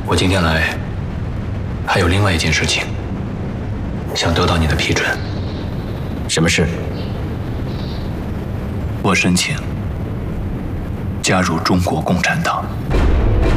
我今天来还有另外一件事情，想得到你的批准。 什么事？ 我申请加入中国共产党。